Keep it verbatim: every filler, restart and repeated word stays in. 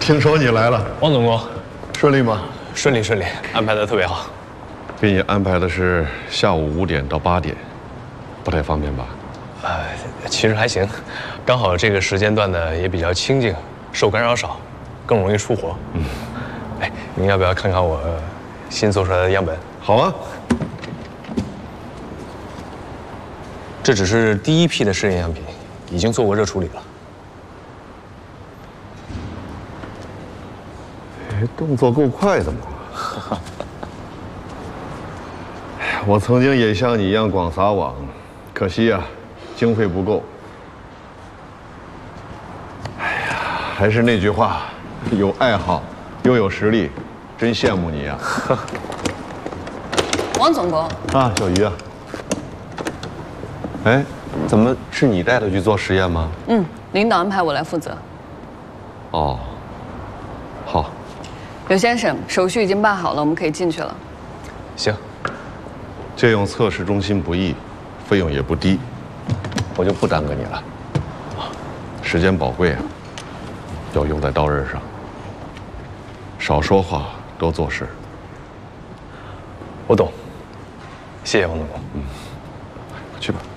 听说你来了， 王总工， 顺利吗？ 顺利顺利，安排的特别好。 给你安排的是下午五点到八点，不太方便吧？ 呃，其实还行，刚好这个时间段呢也比较清静，受干扰少，更容易出活。嗯，哎，您要不要看看我新做出来的样本？ 好啊。 这只是第一批的试验样品，已经做过热处理了。 哎，动作够快的嘛。我曾经也像你一样广撒网，可惜呀、啊，经费不够。哎呀，还是那句话，有爱好又有实力，真羡慕你呀、啊。 王总工啊，小鱼啊。哎，怎么是你带他去做实验吗？ 嗯，领导安排我来负责。 哦，好。 刘先生，手续已经办好了，我们可以进去了。 行。 借用测试中心不易，费用也不低，我就不耽搁你了。时间宝贵啊，要用在刀刃上。少说话，多做事。 我懂，谢谢王总工。 嗯，去吧。